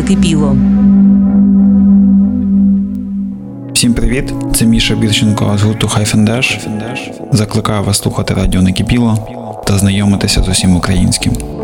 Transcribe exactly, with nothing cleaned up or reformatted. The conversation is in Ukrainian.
накипіло. Всім привіт! Це Міша Бірченко з гурту Хайфендеш. Закликаю вас слухати радіо Накипіло та знайомитися з усім українським.